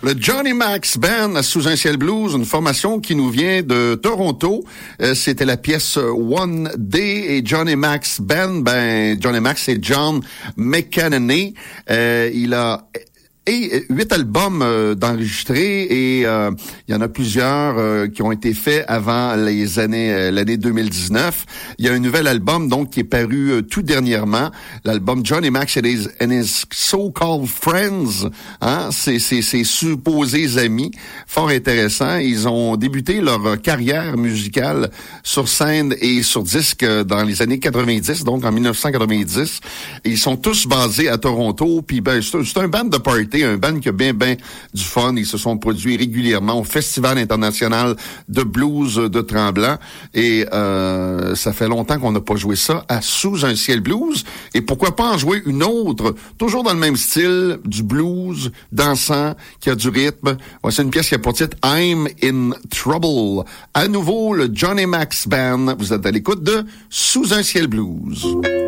Le Johnny Max Band sous un ciel blues, une formation qui nous vient de Toronto. C'était la pièce One Day et Johnny Max Band. Johnny Max, c'est John McEnany. Il a 8 albums d'enregistrés et il y en a plusieurs qui ont été faits avant l'année 2019. Il y a un nouvel album donc qui est paru tout dernièrement, l'album Johnny Max and his So-Called Friends, hein, ses supposés amis, fort intéressant. Ils ont débuté leur carrière musicale sur scène et sur disque dans les années 90, donc en 1990. Et ils sont tous basés à Toronto, puis c'est un band de party, un band qui a bien du fun. Ils se sont produits régulièrement au Festival international de blues de Tremblant. Et ça fait longtemps qu'on n'a pas joué ça à Sous un ciel blues. Et pourquoi pas en jouer une autre, toujours dans le même style, du blues, dansant, qui a du rythme. Voici une pièce qui a pour titre I'm in Trouble. À nouveau, le Johnny Max Band. Vous êtes à l'écoute de Sous un ciel blues.